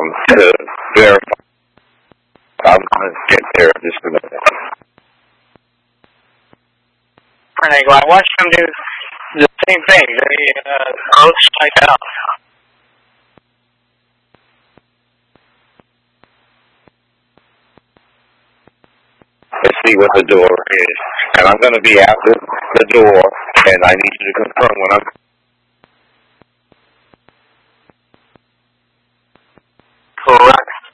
to verify. I'm going to get there in just a minute. Alright, well, I watched them do the same thing. They both strike out. Let's see what the door is. And I'm going to be at the door, and I need you to confirm when I'm... Correct.